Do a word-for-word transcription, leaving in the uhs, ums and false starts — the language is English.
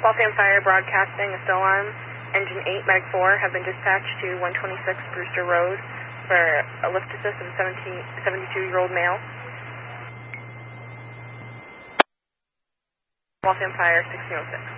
Waltham Fire broadcasting a still alarm. Engine eight, Medic four have been dispatched to one twenty-six Brewster Road for a lift assist of a seventy-two-year-old male. Waltham Fire sixteen oh six.